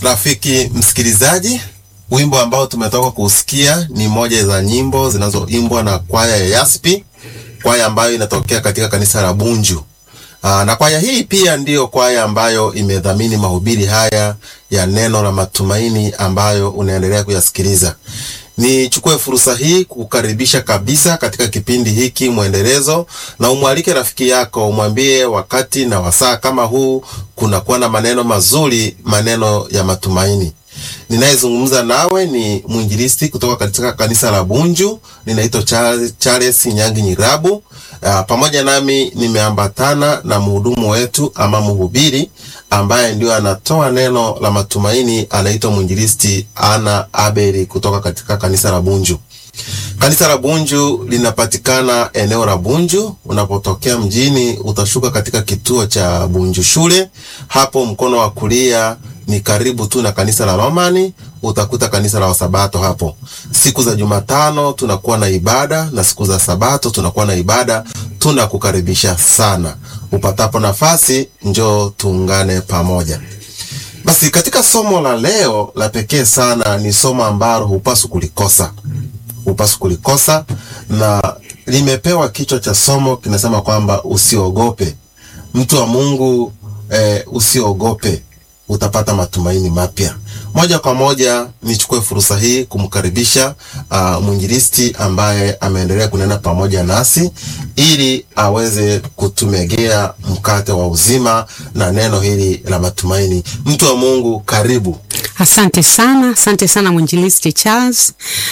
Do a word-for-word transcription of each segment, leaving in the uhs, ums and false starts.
Rafiki msikilizaji, wimbo ambao tumetoka kusikia ni moja za nyimbo zinazoimbwa na kwaya ya Yaspi, kwaya ambayo inatokea katika kanisa la Bunju. Aa, na kwaya hii pia ndiyo kwaya ambayo imedhamini mahubiri haya ya neno la matumaini ambayo unaendelea kuyasikiliza. Nichukue fursa hii kukaribisha kabisa katika kipindi hiki mwendelezo, na umwalike rafiki yako, umwambie wakati na wasaa kama huu kuna kuwa na maneno mazuri, maneno ya matumaini. Ninayezungumza nawe ni mwinjilisti kutoka katika kanisa la Bunju, ninaitwa Charles, Charles Nyangi Nyirabu. Uh, pamoja nami nimeambatana na mhudumu wetu ama mhubiri ambaye ndio anatoa neno la matumaini, anaitwa mwinjilisti Ana Abeli kutoka katika kanisa la Bunju. Kanisa la Bunju linapatikana eneo la Bunju. Unapotokea mjini utashuka katika kituo cha Bunju shule. Hapo mkono wa kulia ni karibu tu na kanisa la Romani, utakuta kanisa la Wasabato hapo. Siku za Jumatano tunakuwa na ibada na siku za Sabato tunakuwa na ibada. Tunakukaribisha sana. Upatapo nafasi njoo tuungane pamoja. Basi katika somo la leo la pekee sana, ni somo ambalo hupaswi kulikosa. Hupaswi kulikosa, na limepewa kichwa cha somo kinasema kwamba usiogope. Mtu wa Mungu, eh, usiogope, utapata matumaini mapya. Moja kwa moja nichukue fursa hii kumkaribisha uh, mwinjilisti ambaye ameendelea kunena pamoja nasi ili aweze kutumegea mkate wa uzima na neno hili la matumaini. Mtu wa Mungu, karibu. Asante sana, asante sana mwinjilisti Charles.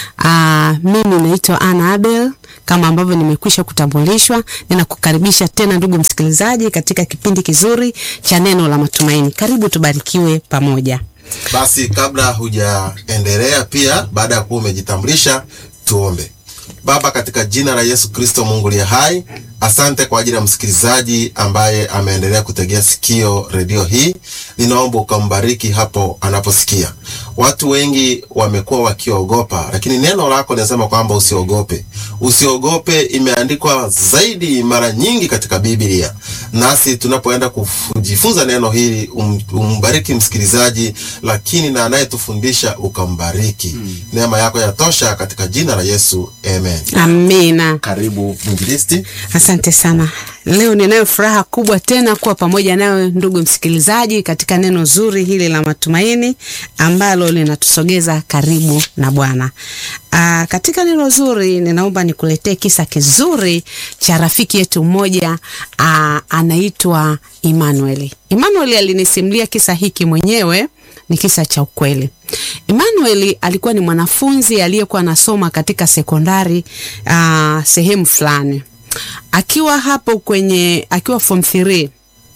Uh, mimi naitwa Ana Abel, kama ambavyo nimekwisha kutambulishwa. Ninakukaribisha tena ndugu msikilizaji katika kipindi kizuri cha neno la matumaini. Karibu tubarikiwe pamoja. Basi kabla hujaendelea, pia baada ya kuwa umejitambulisha, tuombe. Baba, katika jina la Yesu Kristo Mungu aliye hai, asante kwa ajili ya msikilizaji ambaye ameendelea kutegea sikio redio hii. Ninaomba ukambariki hapo anaposikia. Watu wengi wamekuwa wakiogopa, lakini neno lako linasema kwamba usiogope. Usiogope imeandikwa zaidi mara nyingi katika Biblia. Nasi tunapoenda kujifunza neno hili, um, umbariki msikilizaji, lakini na anayetufundisha ukambariki. Hmm. Neema yako yatosha katika jina la Yesu. Amen. Amina. Karibu mwinjilisti. Asante sana. Leo ninayo furaha kubwa tena kuwa pamoja nawe ndugu msikilizaji katika neno zuri hili la matumaini ambalo linatusogeza karibu na Bwana. Aa, katika neno zuri ninaomba nikuletee kisa kizuri cha rafiki yetu mmoja, aa, anaitwa Emmanuel. Emmanuel alinisimulia kisa hiki mwenyewe, ni kisa cha ukweli. Emmanuel alikuwa ni mwanafunzi aliyekuwa anasoma katika sekondari aa, sehemu fulani. Akiwa hapo kwenye akiwa form three,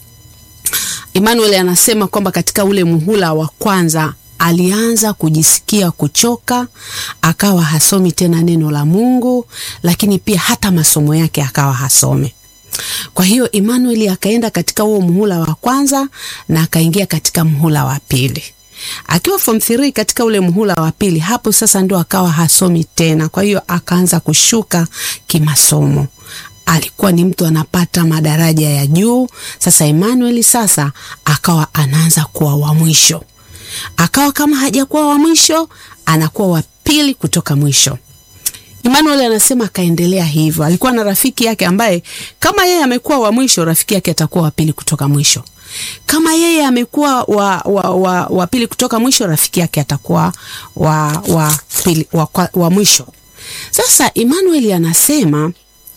Emmanuel anasema kwamba katika ule muhula wa kwanza alianza kujisikia kuchoka, akawa hasomi tena neno la Mungu, lakini pia hata masomo yake akawa hasome. Kwa hiyo Emmanuel akaenda katika huo muhula wa kwanza na akaingia katika muhula wa pili. Akiwa form three katika ule muhula wa pili, hapo sasa ndo akawa hasomi tena. Kwa hiyo akaanza kushuka kimasomo. Alikuwa ni mtu anapata madaraja ya juu. Sasa Emmanuel sasa akawa anaanza kuwa wa mwisho. Akawa kama hajakuwa wa mwisho, anakuwa wa pili kutoka mwisho. Emmanuel anasema akaendelea hivyo. Alikuwa na rafiki yake ambaye kama yeye amekuwa wa mwisho, rafiki yake atakuwa wa pili kutoka mwisho. Kama yeye amekuwa wa wa wa, wa pili kutoka mwisho, rafiki yake atakuwa wa wa pili wa, wa mwisho. Sasa Emmanuel anasema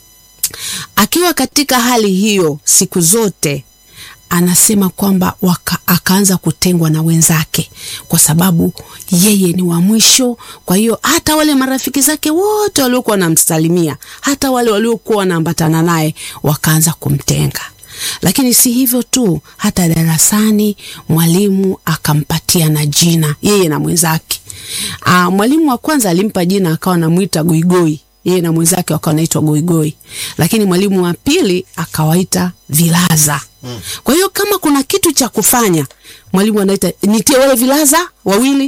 akiwa katika hali hiyo siku zote, anasema kwamba waka, akaanza kutengwa na wenzake kwa sababu yeye ni wa mwisho. Kwa hiyo hata wale marafiki zake wote waliokuwa wanamsalimia, hata wale waliokuwa wanaambatana naye wakaanza kumtenga. Lakini si hivyo tu, hata darasani mwalimu akampatia na jina yeye na mwenzake. Ah, mwalimu wa kwanza alimpa jina akawa anamuita Goigoi, yeye na mwenzake wakawa wanaitwa Goigoi. Lakini mwalimu wa pili akawaita Vilaza. Mm. Kwa hiyo kama kuna kitu cha kufanya, mwalimu anaita nitie wale Vilaza wawili. Kwa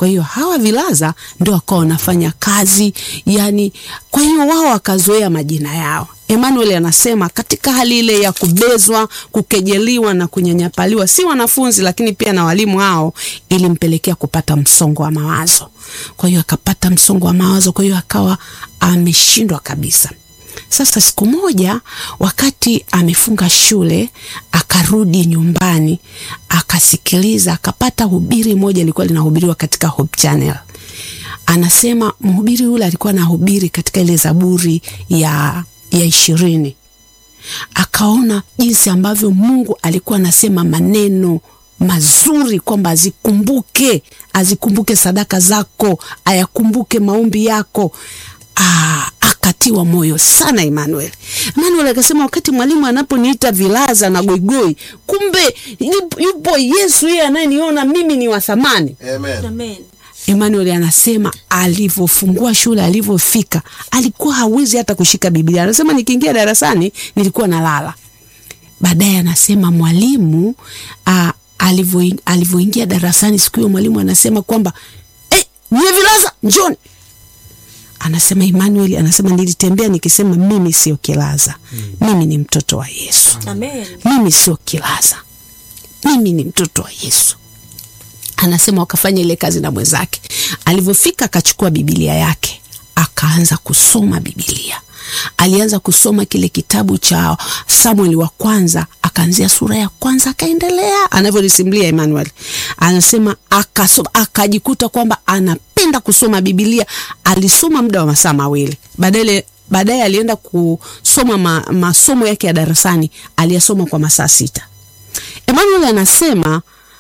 Kwa hiyo hawa vilaza ndio wakawa wanafanya kazi, yani kwa hiyo wao wakazoea majina yao. Emmanuel anasema katika hali ile ya kubezwa, kukejeliwa na kunyanyapaliwa, si wanafunzi lakini pia na walimu hao, ilimpelekea kupata msongo wa mawazo. Kwa hiyo akapata msongo wa mawazo, kwa hiyo akawa ameshindwa kabisa. Sasa siku moja wakati amefunga shule, akarudi nyumbani, akasikiliza, akapata hubiri moja lilikuwa linahubiriwa katika Hope Channel. Anasema mhubiri yule alikuwa anahubiri katika ile Zaburi ya ya ishirini. Akaona jinsi ambavyo Mungu alikuwa anasema maneno mazuri kwamba azikumbuke, azikumbuke sadaka zako, ayakumbuke maombi yako. Ah, akatiwa moyo sana Emmanuel. Emmanuel akasema wakati mwalimu anaponiita vilaza na goigoi, kumbe yupo Yesu yeye anayeniona mimi ni wa thamani. Amen. Amen. Emmanuel anasema alivyofungua shule, alivyofika, alikuwa hawezi hata kushika Biblia. Anasema nikiingia darasani nilikuwa nalala. Baadaye anasema mwalimu alivyo alivyoingia darasani siku hiyo, mwalimu anasema kwamba eh, nyie vilaza njoni. Anasema Emmanuel anasema nilitembea nikisema mimi sio kilaza. Hmm. Mimi ni mtoto wa Yesu. Amen. Mimi sio kilaza. Mimi ni mtoto wa Yesu. Anasema wakafanya ile kazi na mwenzake. Alivyofika akachukua Biblia yake, akaanza kusoma Biblia. Alianza kusoma kile kitabu cha Samuel wa kwanza, akaanzia sura ya kwanza akaendelea. Anavyolisimulia Emmanuel, anasema akasoma, akajikuta kwamba anapenda kusoma Biblia. Alisoma muda wa masaa mawili. Baadaye baadaye alienda kusoma ma, masomo yake ya darasani, aliyasoma kwa masaa sita. Emmanuel anasema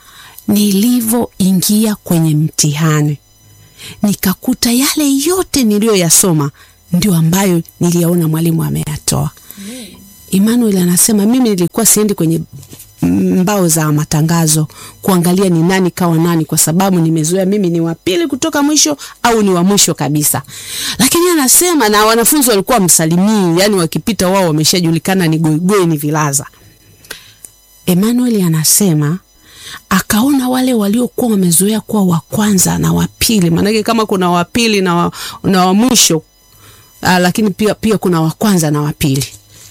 nilivyoingia kwenye mtihani nikakuta yale yote niliyoyasoma ndio ambayo niliyaona mwalimu ameyatoa. Emmanuel anasema mimi nilikuwa siendi kwenye mbao za matangazo kuangalia ni nani kawa nani, kwa sababu nimezoea mimi ni wa pili kutoka mwisho au ni wa mwisho kabisa. Lakini anasema na wanafunzi walikuwa msalimii, yani wakipita wao wameshajulikana ni goigoi, ni vilaza. Emmanuel anasema akaona wale waliokuwa wamezoea kuwa wa kwanza na wa pili, maana kama kuna wa pili na wa, na wa mwisho, uh, lakini pia pia kuna wa kwanza na wa pili.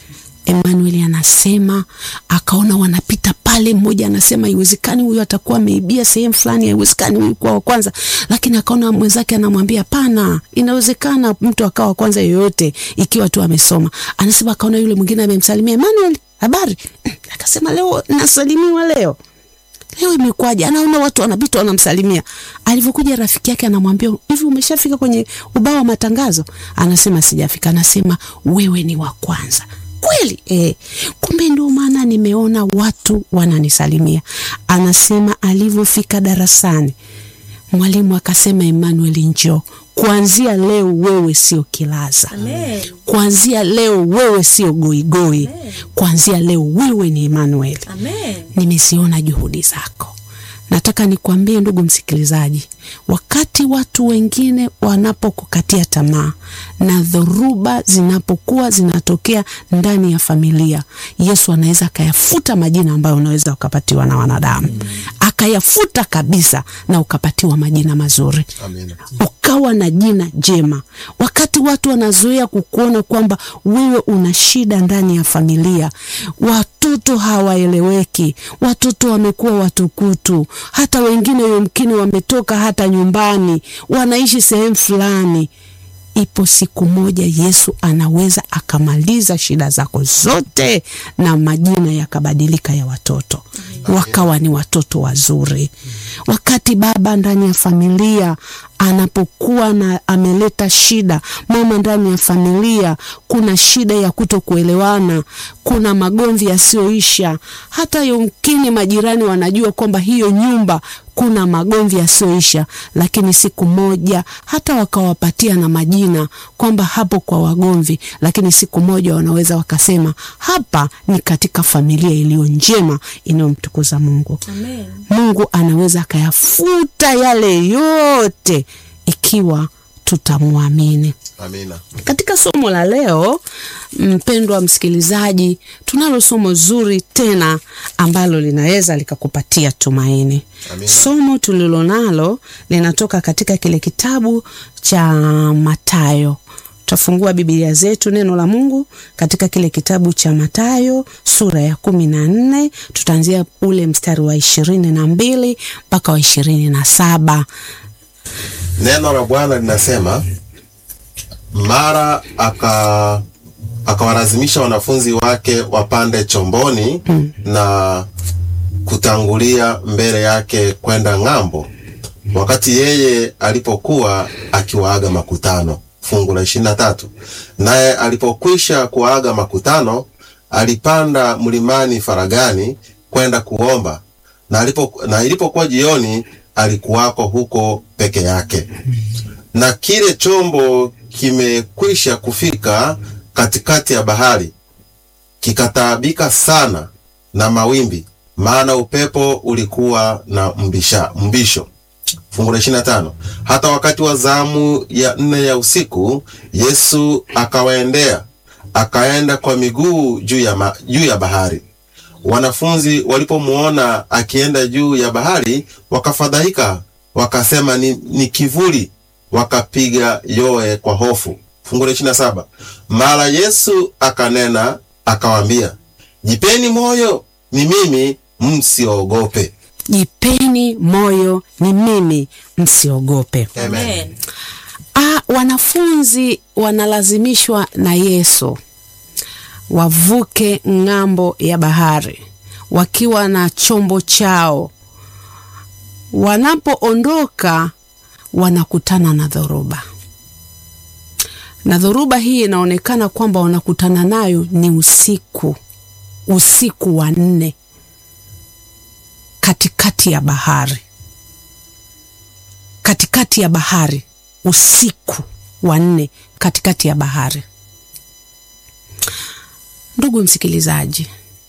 Emmanuel anasema akaona wanapita pale, mmoja anasema haiwezekani huyu atakuwa ameibia sehemu fulani, haiwezekani huyu kwa wa kwanza. Lakini akaona mwenzake anamwambia hapana, inawezekana mtu akawa wa kwanza yoyote ikiwa tu amesoma. Anasema akaona yule mwingine amemsalimia, Emmanuel, habari? Akasema leo nasalimiwa leo. Leo imekwaje? Anaona watu wanapita wanamsalimia. Alivyokuja rafiki yake anamwambia, hivi umeshafika kwenye ubao wa matangazo? Anasema sijafika. Anasema wewe ni wa kwanza. Kweli? Eh. Kumbe ndio maana nimeona watu wananisalimia. Anasema alivyofika darasani, mwalimu akasema, Emmanuel njoo. Kuanzia leo wewe sio kilaza. Amen. Kuanzia leo wewe sio goigoi. Amen. Kuanzia leo wewe ni Emmanuel. Amen. Nimeziona juhudi zako. Nataka nikwambie ndugu msikilizaji, wakati watu wengine wanapokukatia tamaa na dhoruba zinapokuwa zinatokea ndani ya familia, Yesu anaweza akayafuta majina ambayo unaweza ukapatiwa na wanadamu. Amen. Akayafuta kabisa na ukapatiwa majina mazuri. Amen. Ukawa na jina jema. Wakati watu wanazoea kukuona kwamba wewe una shida ndani ya familia, watoto hawaeleweki, watoto wamekuwa watukutu, hata wengine yomkini wametoka hata nyumbani, wanaishi sehemu fulani, ipo siku moja Yesu anaweza akamaliza shida zako zote na majina yakabadilika ya watoto. Amen. Wakawa ni watoto wazuri. Wakati baba ndani ya familia anapokuwa na ameleta shida, mama ndani ya familia kuna shida ya kutokuelewana, kuna magomvi yasiyoisha, hata yomkini majirani wanajua kwamba hiyo nyumba kuna magomvi yasiyoisha, lakini siku moja hata wakawapatia na majina kwamba hapo kwa wagomvi, lakini siku moja wanaweza wakasema hapa ni katika familia iliyo njema inayomtukuza Mungu. Amen. Mungu anaweza akayafuta yale yote ikiwa tutamwamini. Amina. Katika somo la leo, mpendwa msikilizaji, tunalo somo zuri tena ambalo linaweza likakupatia tumaini. Amina. Somo tulilonalo linatoka katika kile kitabu cha Mathayo. Tutafungua Biblia zetu, neno la Mungu katika kile kitabu cha Mathayo sura ya kumi na nne, tutaanzia ule mstari wa ishirini na mbili mpaka wa ishirini na saba. Neno la Bwana linasema, mara aka akawalazimisha wanafunzi wake wapande chomboni hmm. na kutangulia mbele yake kwenda ng'ambo, wakati yeye alipokuwa akiwaaga makutano. Fungu la ishirini na tatu. Naye alipokwisha kuwaaga makutano, alipanda mlimani faragani kwenda kuomba, na alipo na ilipokuwa jioni, alikuwako huko peke yake. Na kile chombo kimekwisha kufika katikati ya bahari, kikataabika sana na mawimbi, maana upepo ulikuwa na mbisha, mbisho. Fungu la ishirini na tano. Hata wakati wa zamu ya nne ya usiku, Yesu akawaendea, akaenda kwa miguu juu ya, ma, juu ya bahari. Wanafunzi walipomuona akienda juu ya bahari, wakafadhaika, wakasema ni, ni kivuli, wakapiga yoe kwa hofu. Fungu la ishirini na saba. Mara Yesu akanena, akawaambia, jipeni moyo, ni mimi, msiogope. Jipeni moyo, ni mimi, msiogope. Amen. Ah, wanafunzi wanalazimishwa na Yesu wavuke ng'ambo ya bahari wakiwa na chombo chao. Wanapoondoka wanakutana na dhoruba. Na dhoruba hii inaonekana kwamba wanakutana nayo ni usiku, usiku wa nne katikati ya bahari. Katikati ya bahari, usiku wa nne katikati ya bahari. Ndugu msikilizaji,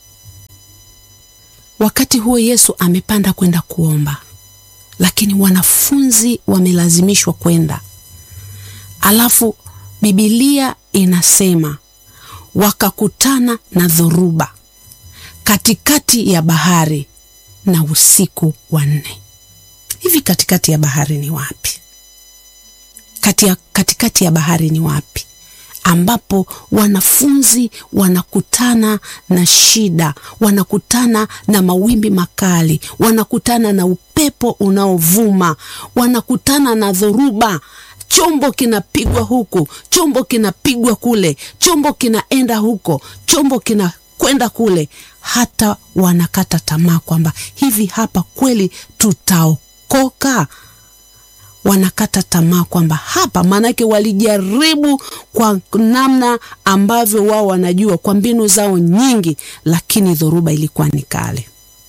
wakati huo Yesu amepanda kwenda kuomba, lakini wanafunzi wamelazimishwa kwenda. Alafu Biblia inasema wakakutana na dhoruba katikati ya bahari na usiku wa nne. Hivi katikati ya bahari ni wapi? Kati ya, katikati ya bahari ni wapi ambapo wanafunzi wanakutana na shida, wanakutana na mawimbi makali, wanakutana na upepo unaovuma, wanakutana na dhoruba? Chombo kinapigwa huku, chombo kinapigwa kule, chombo kinaenda huko, chombo kina kwenda kule, hata wanakata tamaa kwamba hivi hapa kweli tutaokoka? Wanakata tamaa kwamba hapa, manake walijaribu kwa namna ambavyo wao wanajua, kwa mbinu zao nyingi, lakini dhoruba ilikuwa ni kali.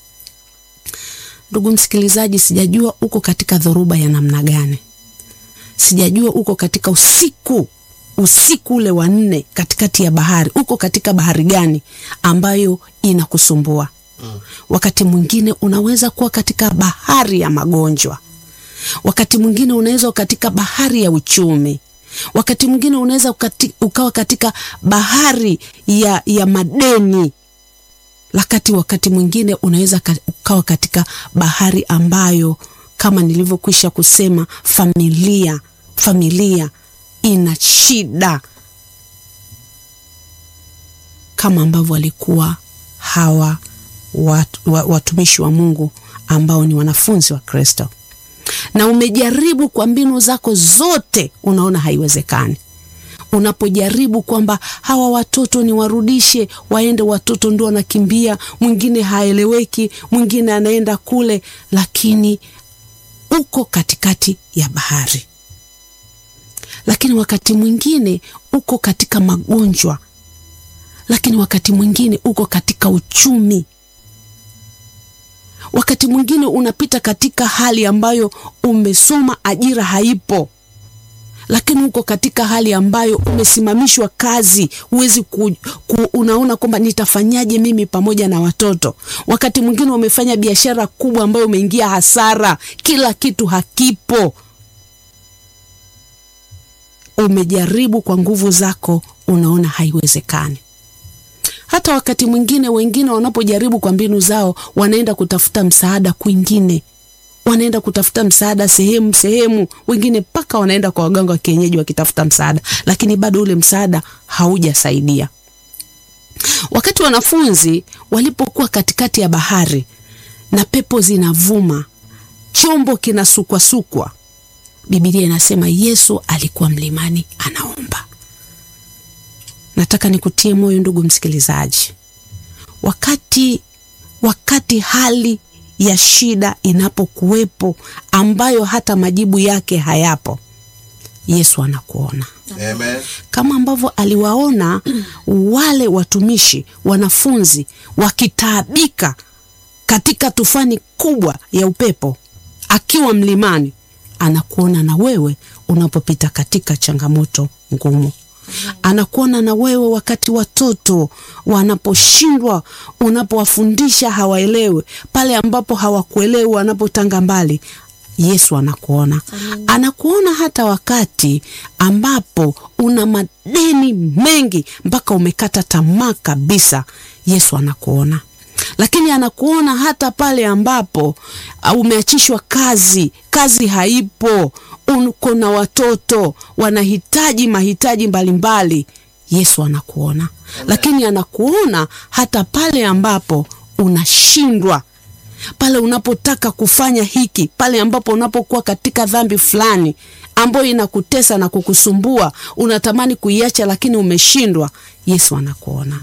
Ndugu msikilizaji, sijajua uko katika dhoruba ya namna gani. Sijajua uko katika usiku, usiku ule wa nne katikati ya bahari. Uko katika bahari gani ambayo inakusumbua? Mm. Wakati mwingine unaweza kuwa katika bahari ya magonjwa. Wakati mwingine unaweza katika bahari ya uchumi. Wakati mwingine unaweza ukawa katika bahari ya, ya madeni. Lakati wakati mwingine unaweza ukawa katika bahari ambayo, kama nilivyokwisha kusema, familia, familia ina shida, kama ambavyo walikuwa hawa wat, watumishi wa Mungu ambao ni wanafunzi wa Kristo. Na umejaribu kwa mbinu zako zote, unaona haiwezekani. Unapojaribu kwamba hawa watoto ni warudishe waende, watoto ndio wanakimbia, mwingine haeleweki, mwingine anaenda kule, lakini uko katikati ya bahari. Lakini wakati mwingine uko katika magonjwa, lakini wakati mwingine uko katika uchumi. Wakati mwingine unapita katika hali ambayo umesoma, ajira haipo, lakini uko katika hali ambayo umesimamishwa kazi, huwezi ku, ku, unaona kwamba nitafanyaje mimi pamoja na watoto. Wakati mwingine umefanya biashara kubwa ambayo umeingia hasara, kila kitu hakipo. umejaribu kwa nguvu zako, unaona haiwezekani. Hata wakati mwingine wengine wanapojaribu kwa mbinu zao, wanaenda kutafuta msaada kwingine. Wanaenda kutafuta msaada sehemu sehemu, wengine paka wanaenda kwa waganga wa kienyeji wakitafuta msaada, lakini bado ule msaada haujasaidia. Wakati wanafunzi walipokuwa katikati ya bahari na pepo zinavuma, chombo kinasukwa sukwa, Biblia inasema Yesu alikuwa mlimani anaomba. Nataka nikutie moyo ndugu msikilizaji. Wakati wakati hali ya shida inapokuwepo ambayo hata majibu yake hayapo, Yesu anakuona. Amen. Kama ambavyo aliwaona wale watumishi wanafunzi wakitaabika katika tufani kubwa ya upepo akiwa mlimani, anakuona na wewe unapopita katika changamoto ngumu. Anakuona na wewe wakati watoto wanaposhindwa, unapowafundisha hawaelewi, pale ambapo hawakuelewi wanapotanga mbali, Yesu anakuona. Amen. Anakuona hata wakati ambapo una madeni mengi mpaka umekata tamaa kabisa, Yesu anakuona. Lakini anakuona hata pale ambapo umeachishwa kazi, kazi haipo, uko na watoto wanahitaji mahitaji mbalimbali, Yesu anakuona. Amen. Lakini anakuona hata pale ambapo unashindwa, pale unapotaka kufanya hiki, pale ambapo unapokuwa katika dhambi fulani ambayo inakutesa na kukusumbua, unatamani kuiacha lakini umeshindwa, Yesu anakuona.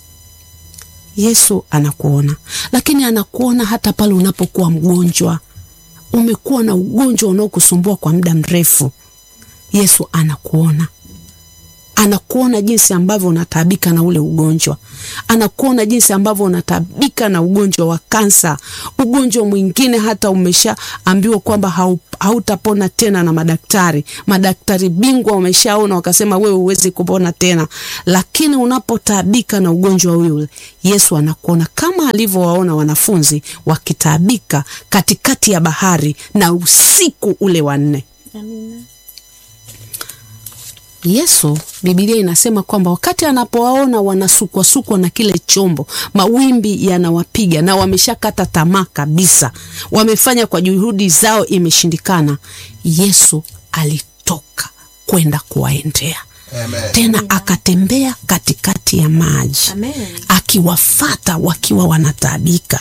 Yesu anakuona. Lakini anakuona hata pale unapokuwa mgonjwa, umekuwa na ugonjwa unaokusumbua kwa muda mrefu, Yesu anakuona. Anakuona jinsi ambavyo unataabika na ule ugonjwa. Anakuona jinsi ambavyo unataabika na ugonjwa wa kansa. Ugonjwa mwingine hata umeshaambiwa kwamba hautapona tena na madaktari. Madaktari bingwa wameshaona wakasema wewe huwezi kupona tena. Lakini unapotaabika na ugonjwa ule, Yesu anakuona kama alivyowaona wanafunzi wakitaabika katikati ya bahari na usiku ule wa nne. Amina. Yesu, Biblia inasema kwamba wakati anapowaona wanasukwa sukwa na kile chombo, mawimbi yanawapiga na wameshakata tamaa kabisa, wamefanya kwa juhudi zao imeshindikana, Yesu alitoka kwenda kuwaendea. Amen. Tena akatembea katikati ya maji. Amen. Akiwafata wakiwa wanataabika.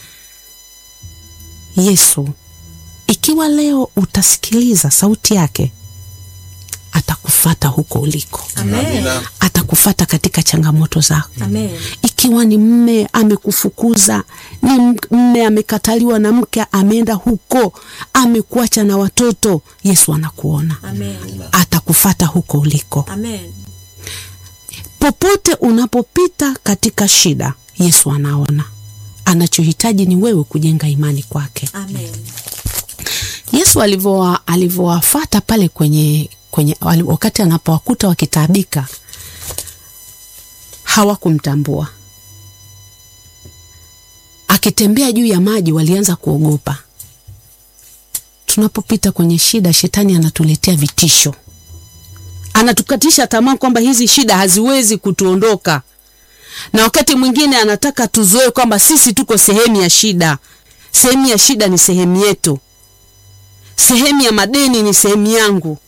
Yesu, ikiwa leo utasikiliza sauti yake, atakufata huko uliko. Amen. Atakufata katika changamoto zako. Amen. Ikiwa ni mme amekufukuza, ni mme amekataliwa na mke ameenda huko, amekuacha na watoto, Yesu anakuona. Amen. Atakufata huko uliko. Amen. Popote unapopita katika shida, Yesu anaona. Anachohitaji ni wewe kujenga imani kwake. Amen. Yesu alivyowa alivyowafuata pale kwenye kwenye wakati anapowakuta wakitaabika, hawakumtambua. Akitembea juu ya maji walianza kuogopa. Tunapopita kwenye shida, shetani anatuletea vitisho. Anatukatisha tamaa kwamba hizi shida haziwezi kutuondoka. Na wakati mwingine anataka tuzoe kwamba sisi tuko sehemu ya shida. Sehemu ya shida ni sehemu yetu. Sehemu ya madeni ni sehemu yangu.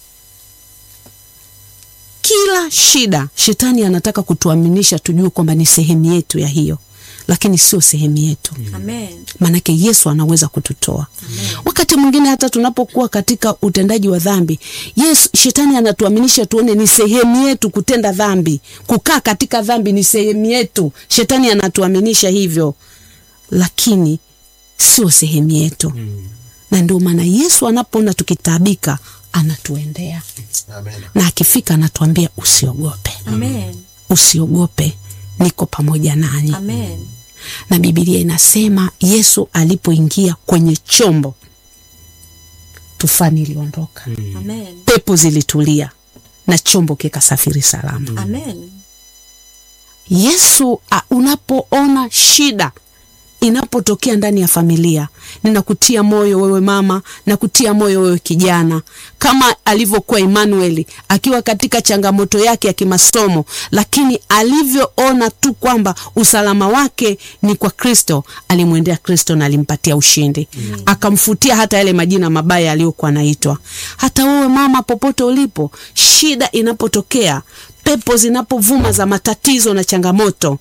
Kila shida shetani anataka kutuaminisha tujue kwamba ni sehemu yetu ya hiyo, lakini sio sehemu yetu. Amen. Manake Yesu anaweza kututoa. Amen. Wakati mwingine hata tunapokuwa katika utendaji wa dhambi, Yesu shetani anatuaminisha tuone ni sehemu yetu kutenda dhambi, kukaa katika dhambi ni sehemu yetu. Shetani anatuaminisha hivyo, lakini sio sehemu yetu. Mm. Na ndio maana Yesu anapoona tukitaabika anatuendea. Amen. Na akifika anatuambia usiogope. Amen. Usiogope, niko pamoja nanyi. Amen. Na Biblia inasema Yesu alipoingia kwenye chombo, tufani iliondoka. Amen. Pepo zilitulia na chombo kikasafiri salama. Amen. Yesu, unapoona shida inapotokea ndani ya familia, ninakutia moyo wewe mama, na kutia moyo wewe kijana, kama alivyokuwa Emmanuel akiwa katika changamoto yake ya kimasomo, lakini alivyoona tu kwamba usalama wake ni kwa Kristo, alimwendea Kristo na alimpatia ushindi. Mm. Akamfutia hata yale majina mabaya aliyokuwa anaitwa. Hata wewe mama, popote ulipo, shida inapotokea, pepo zinapovuma za matatizo na changamoto,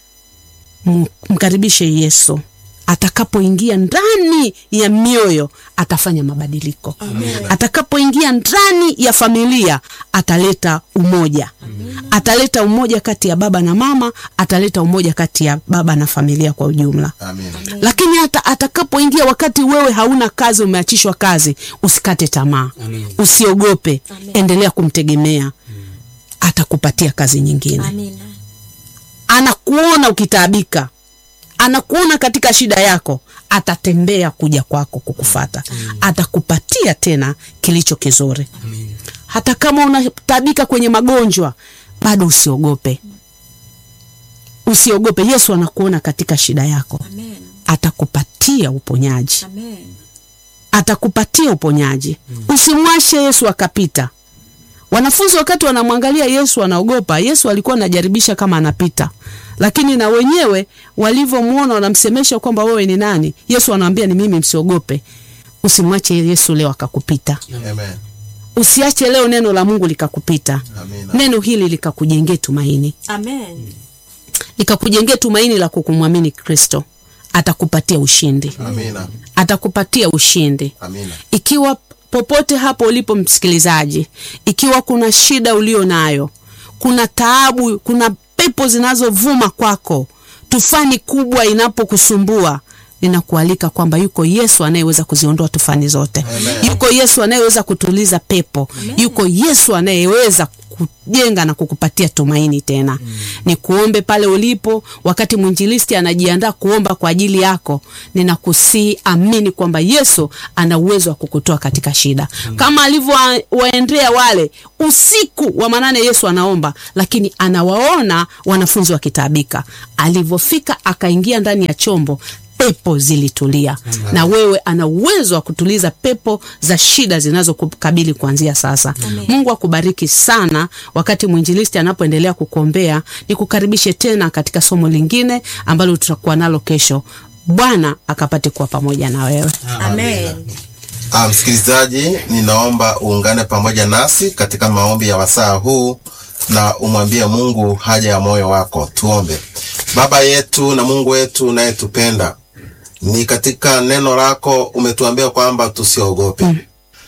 mkaribishe Yesu. Atakapoingia ndani ya mioyo, atafanya mabadiliko. Amen. Atakapoingia ndani ya familia, ataleta umoja. Amen. Ataleta umoja kati ya baba na mama, ataleta umoja kati ya baba na familia kwa ujumla. Amen. Lakini hata atakapoingia wakati wewe hauna kazi, umeachishwa kazi, usikate tamaa. Amen. Usiogope. Amen. Endelea kumtegemea. Amen. Atakupatia kazi nyingine. Amen. Anakuona ukitaabika, anakuona katika shida yako, atatembea kuja kwako kukufata. Amen. Atakupatia tena kilicho kizuri. Amen. Hata kama unatabika kwenye magonjwa, bado usiogope. Usiogope, Yesu anakuona katika shida yako. Amen. Atakupatia uponyaji. Amen. Atakupatia uponyaji. Amen. Usimwashe Yesu akapita. Wanafunzi wakati wanamwangalia Yesu wanaogopa. Yesu alikuwa anajaribisha kama anapita. Lakini na wenyewe walivyomuona wanamsemesha kwamba wewe ni nani? Yesu anawaambia ni mimi, msiogope. Usimwache Yesu leo akakupita. Amen. Usiache leo neno la Mungu likakupita. Amen. Neno hili likakujengea tumaini. Amen. Likakujengea tumaini la kukumwamini Kristo. Atakupatia ushindi. Amen. Atakupatia ushindi. Amen. Ikiwa popote hapo ulipo msikilizaji, ikiwa kuna shida ulio nayo, kuna taabu, kuna pepo zinazovuma kwako, tufani kubwa inapokusumbua, ninakualika kwamba yuko Yesu anayeweza kuziondoa tufani zote. Amen. Yuko Yesu anayeweza kutuliza pepo. Amen. Yuko Yesu anayeweza kujenga na kukupatia tumaini tena. Mm. Ni kuombe pale ulipo, wakati mwinjilisti anajiandaa kuomba kwa ajili yako, ninakusii amini kwamba Yesu ana uwezo wa kukutoa katika shida. Mm. Kama alivyowaendea wale usiku wa manane, Yesu anaomba, lakini anawaona wanafunzi wakitaabika. Alivyofika akaingia ndani ya chombo, pepo zilitulia. Amen. Na wewe ana uwezo wa kutuliza pepo za shida zinazokukabili kuanzia sasa. Amen. Mungu akubariki sana. Wakati mwinjilisti anapoendelea kukuombea, nikukaribishe tena katika somo lingine ambalo tutakuwa nalo kesho. Bwana akapate kuwa pamoja na wewe. Amen. Ah, msikilizaji, ninaomba uungane pamoja nasi katika maombi ya wasaa huu na umwambie Mungu haja ya moyo wako. Tuombe. Baba yetu na Mungu wetu unayetupenda, ni katika neno lako umetuambia kwamba tusiogope. Mm.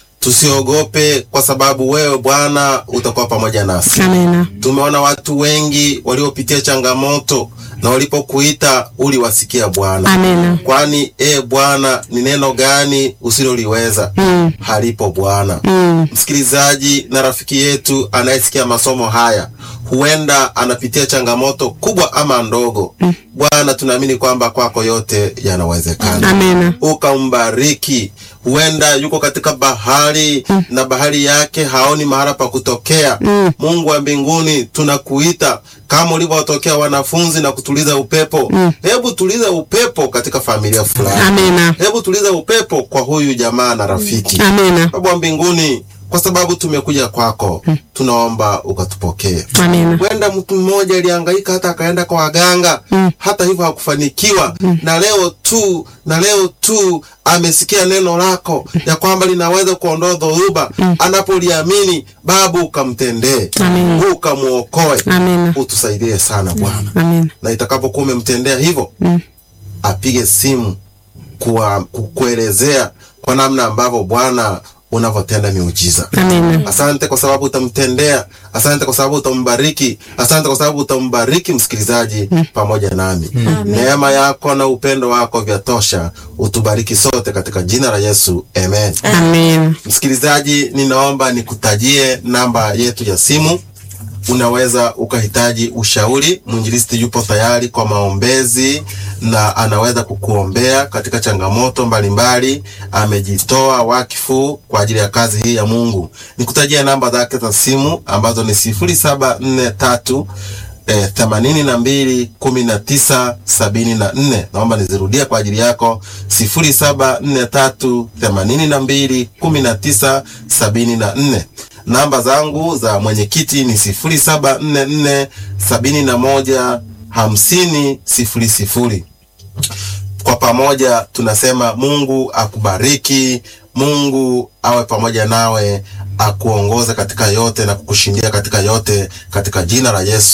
Tusiogope kwa sababu wewe Bwana utakuwa pamoja nasi. Amen. Tumeona watu wengi waliopitia changamoto na walipokuita uliwasikia Bwana. Amen. Kwani e Bwana, ni neno gani usiloliweza? Mm. Halipo Bwana. Mm. Msikilizaji na rafiki yetu anayesikia masomo haya, huenda anapitia changamoto kubwa ama ndogo. Mm. Bwana, tunaamini kwamba kwako yote yanawezekana. Amen. Ukambariki. Huenda yuko katika bahari. Mm. na bahari yake haoni mahala pa kutokea. Mm. Mungu wa mbinguni, tunakuita kama ulivyotokea wanafunzi na kutuliza upepo. Mm. Hebu tuliza upepo katika familia fulani. Amen. Hebu tuliza upepo kwa huyu jamaa na rafiki. Amen. Baba wa mbinguni, kwa sababu tumekuja kwako, hmm. tunaomba ukatupokee. Amen. Wenda mtu mmoja alihangaika hata akaenda kwa waganga, hmm. hata hivyo hakufanikiwa. Hmm. Na leo tu, na leo tu amesikia neno lako ya kwamba linaweza kuondoa dhoruba. Hmm. Anapoliamini, Baba ukamtendee, ukamuokoe. Utusaidie sana Bwana. Amen. Na itakapokuwa umemtendea hivyo, hmm. apige simu kwa kukuelezea kwa namna ambavyo Bwana unavyotenda miujiza. Amen. Asante kwa sababu utamtendea. Asante kwa sababu utambariki. Asante kwa sababu utambariki msikilizaji mm. pamoja nami. Mm. Neema yako na upendo wako vyatosha. Utubariki sote katika jina la Yesu. Amen. Amen. Msikilizaji, ninaomba nikutajie namba yetu ya simu. Unaweza ukahitaji ushauri. Mwinjilisti yupo tayari kwa maombezi na anaweza kukuombea katika changamoto mbalimbali. Amejitoa wakifu kwa ajili ya kazi hii ya Mungu. Nikutajia namba zake za simu ambazo ni sifuri saba nne tatu eh, themanini na mbili kumi na tisa sabini na nne. Naomba nizirudie kwa ajili yako, sifuri saba nne tatu themanini na mbili kumi na tisa sabini na nne. Namba zangu za mwenyekiti ni sifuri saba nne nne sabini na moja hamsini sifuri sifuri. Kwa pamoja tunasema Mungu akubariki, Mungu awe pamoja nawe, akuongoza katika yote na kukushindia katika yote, katika jina la Yesu.